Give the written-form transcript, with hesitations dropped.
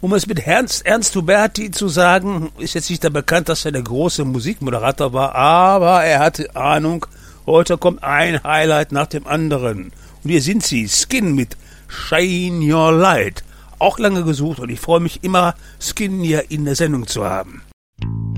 Um es mit Ernst Huberti zu sagen, ist jetzt nicht da bekannt, dass er der große Musikmoderator war, aber er hatte Ahnung, heute kommt ein Highlight nach dem anderen. Und hier sind sie, Skin mit Shine Your Light. Auch lange gesucht und ich freue mich immer, Skin hier in der Sendung zu haben.